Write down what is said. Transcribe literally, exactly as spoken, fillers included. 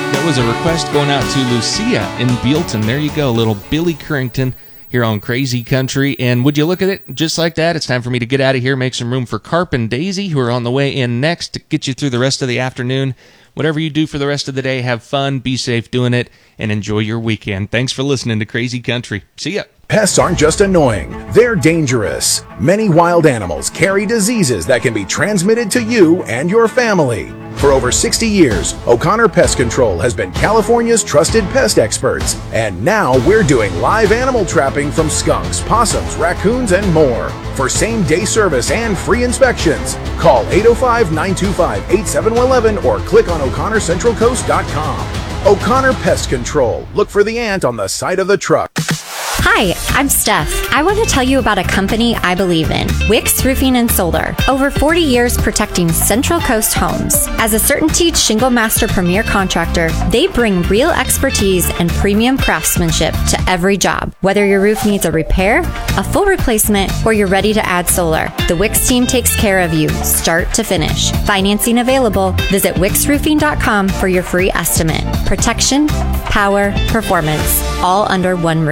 That was a request going out to Lucia in Bealton. There you go, little Billy Currington here on Crazy Country. And would you look at it, just like that, it's time for me to get out of here, make some room for Carp and Daisy, who are on the way in next to get you through the rest of the afternoon. Whatever you do for the rest of the day, have fun, be safe doing it, and enjoy your weekend. Thanks for listening to Crazy Country. See ya. Pests aren't just annoying, they're dangerous. Many wild animals carry diseases that can be transmitted to you and your family. For over sixty years, O'Connor Pest Control has been California's trusted pest experts. And now we're doing live animal trapping from skunks, possums, raccoons, and more. For same-day service and free inspections, call eight oh five, nine two five, eight seven one one or click on O'Connor Central Coast dot com. O'Connor Pest Control. Look for the ant on the side of the truck. Hi, I'm Steph. I want to tell you about a company I believe in, Wix Roofing and Solar. Over forty years protecting Central Coast homes. As a CertainTeed Shingle Master Premier contractor, they bring real expertise and premium craftsmanship to every job. Whether your roof needs a repair, a full replacement, or you're ready to add solar, the Wix team takes care of you, start to finish. Financing available. Visit wix roofing dot com for your free estimate. Protection, power, performance, all under one roof.